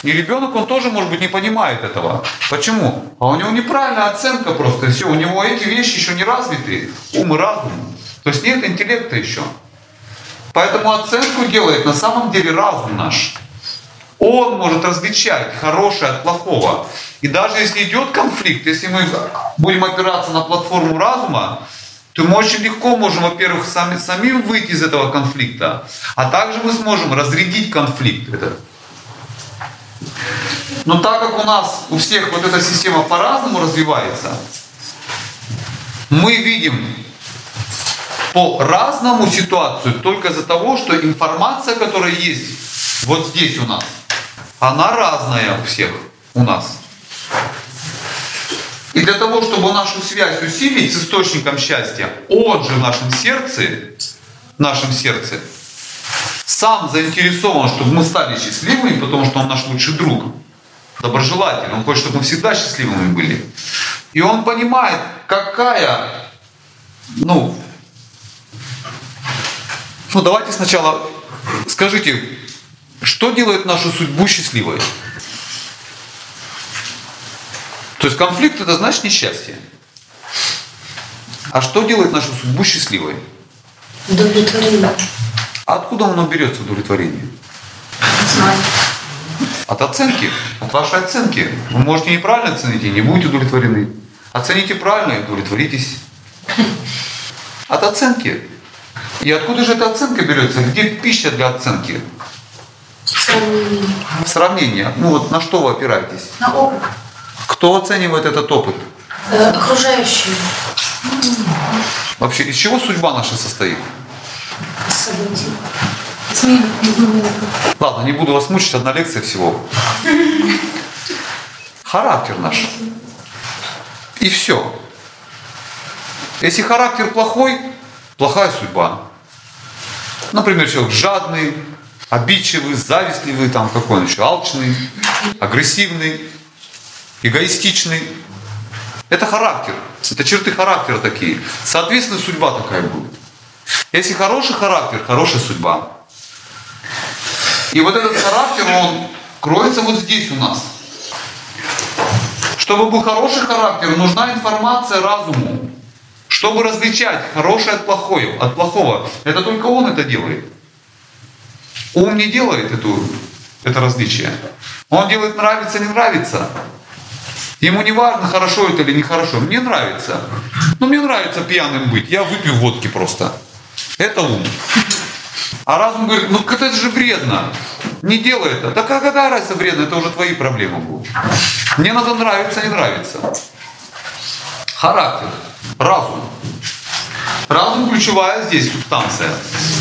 И ребенок, он тоже, может быть, не понимает этого. Почему? А у него неправильная оценка просто. Все, у него эти вещи еще не развиты. Ум и разум. То есть нет интеллекта еще. Поэтому оценку делает на самом деле разум наш. Он может различать хорошее от плохого. И даже если идет конфликт, если мы будем опираться на платформу разума, то мы очень легко можем, во-первых, самим выйти из этого конфликта, а также мы сможем разрядить конфликт этот. Но так как у нас, у всех вот эта система по-разному развивается, мы видим по-разному ситуацию только из-за того, что информация, которая есть вот здесь у нас, она разная у всех у нас. И для того, чтобы нашу связь усилить с источником счастья, он же в нашем сердце, сам заинтересован, чтобы мы стали счастливыми, потому что он наш лучший друг, доброжелатель. Он хочет, чтобы мы всегда счастливыми были. И он понимает, какая, давайте сначала скажите, что делает нашу судьбу счастливой? То есть конфликт — это значит несчастье. А что делает нашу судьбу счастливой? Удовлетворение. А откуда оно берется, удовлетворение? Знаю. От оценки, от вашей оценки. Вы можете неправильно оценить и не будете удовлетворены. Оцените правильно и удовлетворитесь. От оценки. И откуда же эта оценка берется? Где пища для оценки? Сравнение. Сравнение. На что вы опираетесь? На опыт. Кто оценивает этот опыт? Окружающие. Вообще, из чего судьба наша состоит? События. Ладно, не буду вас мучить, одна лекция всего. Характер наш. И все. Если характер плохой, плохая судьба. Например, человек жадный, обидчивый, завистливый, какой он еще, алчный, агрессивный, эгоистичный. Это характер. Это черты характера такие. Соответственно, судьба такая будет. Если хороший характер, хорошая судьба. И вот этот характер, он кроется вот здесь у нас. Чтобы был хороший характер, нужна информация разуму. Чтобы различать хорошее от плохого. Это только он это делает. Ум не делает это различие. Он делает нравится, не нравится. Ему не важно, хорошо это или нехорошо. Мне нравится. Мне нравится пьяным быть. Я выпью водки просто. Это ум. А разум говорит, это же вредно. Не делай это. Да какая разница вредно? Это уже твои проблемы будут. Мне надо нравиться, не нравится. Характер. Разум. Разум ключевая здесь субстанция.